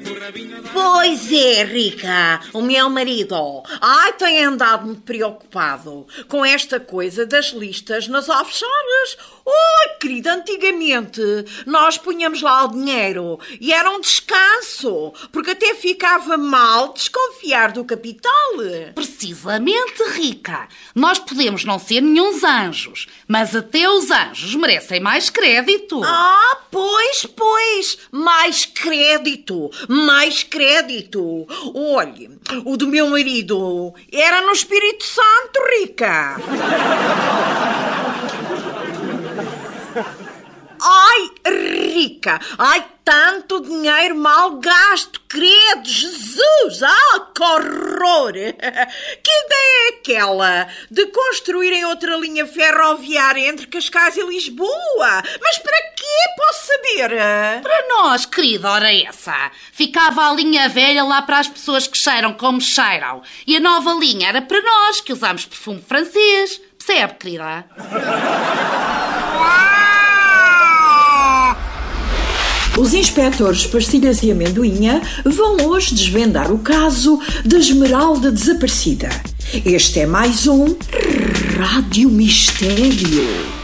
Pois é, Rica, o meu marido, tem andado muito preocupado com esta coisa das listas nas offshores. Querida, antigamente nós punhamos lá o dinheiro e era um descanso, porque até ficava mal desconfiar do capital. Precisamente, Rica. Nós podemos não ser nenhuns anjos, mas até os anjos merecem mais crédito. Pois, mais crédito. Olhe, o do meu marido era no Espírito Santo, Rica. Rica, tanto dinheiro mal gasto, credo, Jesus, que horror! Que ideia é aquela de construírem outra linha ferroviária entre Cascais e Lisboa? Mas para quê, posso saber? Para nós, querida, ora essa. Ficava a linha velha lá para as pessoas que cheiram como cheiram. E a nova linha era para nós, que usamos perfume francês. Percebe, querida? Os inspectores Pastilhas e Amendoinha vão hoje desvendar o caso da Esmeralda desaparecida. Este é mais um Rádio Mistério.